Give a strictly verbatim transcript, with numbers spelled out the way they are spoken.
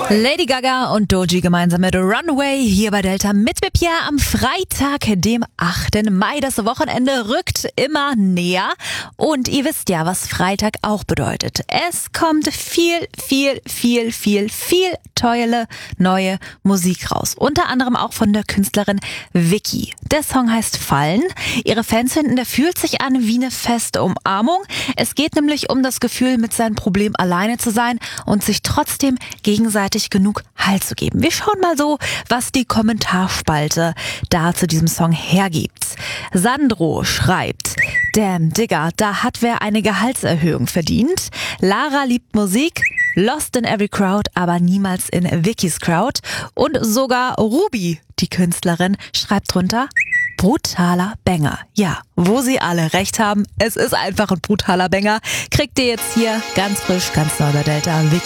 Lady Gaga und Doji gemeinsam mit Runaway hier bei Delta mit mir Pierre am Freitag, dem achten Mai. Das Wochenende rückt immer näher und ihr wisst ja, was Freitag auch bedeutet. Es kommt viel, viel, viel, viel, viel tolle neue Musik raus. Unter anderem auch von der Künstlerin Vicky. Der Song heißt Fallen. Ihre Fans finden, der fühlt sich an wie eine feste Umarmung. Es geht nämlich um das Gefühl, mit seinem Problem alleine zu sein und sich trotzdem gegenseitig genug Halt zu geben. Wir schauen mal so, was die Kommentarspalte da zu diesem Song hergibt. Sandro schreibt: Damn, Digga, da hat wer eine Gehaltserhöhung verdient. Lara liebt Musik, lost in every crowd, aber niemals in Vickys Crowd. Und sogar Ruby, die Künstlerin, schreibt drunter: brutaler Banger. Ja, wo sie alle recht haben, es ist einfach ein brutaler Banger. Kriegt ihr jetzt hier ganz frisch, ganz neu bei Delta. Vicky